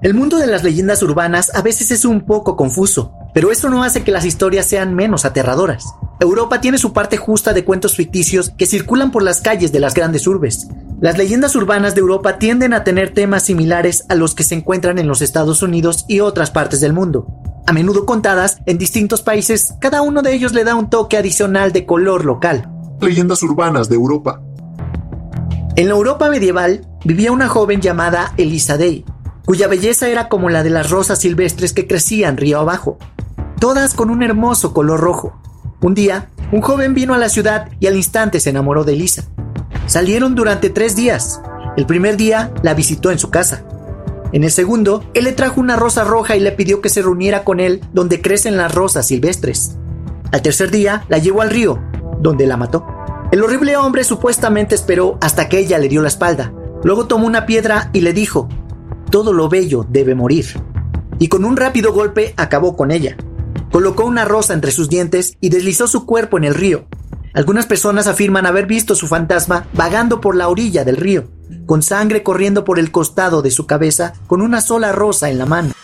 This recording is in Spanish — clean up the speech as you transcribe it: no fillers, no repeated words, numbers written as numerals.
El mundo de las leyendas urbanas a veces es un poco confuso, pero esto no hace que las historias sean menos aterradoras. Europa tiene su parte justa de cuentos ficticios que circulan por las calles de las grandes urbes. Las leyendas urbanas de Europa tienden a tener temas similares a los que se encuentran en los Estados Unidos y otras partes del mundo. A menudo contadas en distintos países, cada uno de ellos le da un toque adicional de color local. Leyendas urbanas de Europa. En la Europa medieval vivía una joven llamada Elisa Day, cuya belleza era como la de las rosas silvestres que crecían río abajo, todas con un hermoso color rojo. Un día, un joven vino a la ciudad y al instante se enamoró de Elisa. Salieron durante 3 días. El primer día la visitó en su casa. En el segundo, él le trajo una rosa roja y le pidió que se reuniera con él donde crecen las rosas silvestres. Al tercer día, la llevó al río, donde la mató. El horrible hombre supuestamente esperó hasta que ella le dio la espalda. Luego tomó una piedra y le dijo: todo lo bello debe morir. Y con un rápido golpe acabó con ella. Colocó una rosa entre sus dientes y deslizó su cuerpo en el río. Algunas personas afirman haber visto su fantasma vagando por la orilla del río, con sangre corriendo por el costado de su cabeza, con una sola rosa en la mano.